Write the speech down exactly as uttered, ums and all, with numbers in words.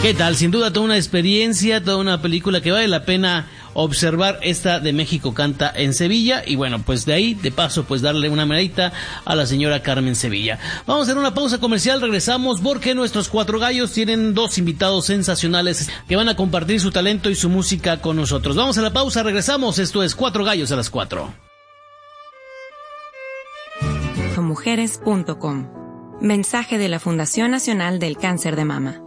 ¿Qué tal? Sin duda toda una experiencia, toda una película que vale la pena observar, esta de México Canta en Sevilla. Y bueno, pues de ahí, de paso, pues darle una miradita a la señora Carmen Sevilla. Vamos a hacer una pausa comercial, regresamos porque nuestros cuatro gallos tienen dos invitados sensacionales que van a compartir su talento y su música con nosotros. Vamos a la pausa, regresamos. Esto es Cuatro Gallos a las Cuatro. Mujeres punto com. Mensaje de la Fundación Nacional del Cáncer de Mama.